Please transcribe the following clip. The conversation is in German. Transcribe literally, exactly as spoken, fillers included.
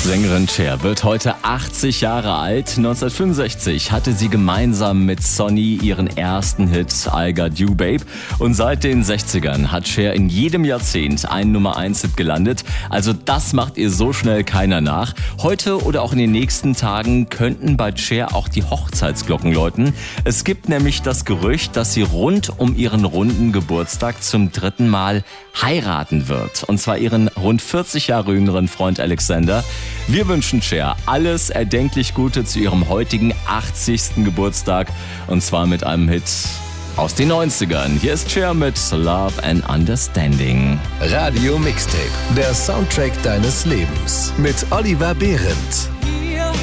Sängerin Cher wird heute achtzig Jahre alt. neunzehnhundertfünfundsechzig hatte sie gemeinsam mit Sonny ihren ersten Hit I Got You Babe. Und seit den sechzigern hat Cher in jedem Jahrzehnt einen Nummer eins Hit gelandet. Also das macht ihr so schnell keiner nach. Heute oder auch in den nächsten Tagen könnten bei Cher auch die Hochzeitsglocken läuten. Es gibt nämlich das Gerücht, dass sie rund um ihren runden Geburtstag zum dritten Mal heiraten wird. Und zwar ihren rund vierzig Jahre jüngeren Freund Alexander. Wir wünschen Cher alles erdenklich Gute zu ihrem heutigen achtzigsten Geburtstag. Und zwar mit einem Hit aus den neunzigern. Hier ist Cher mit Love and Understanding. Radio Mixtape, der Soundtrack deines Lebens mit Oliver Behrendt.